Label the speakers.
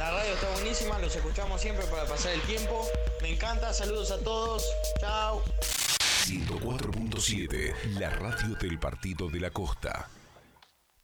Speaker 1: La radio está buenísima, los escuchamos siempre para pasar el tiempo. Me encanta, saludos a todos. Chao.
Speaker 2: 104.7, la radio del Partido de la Costa.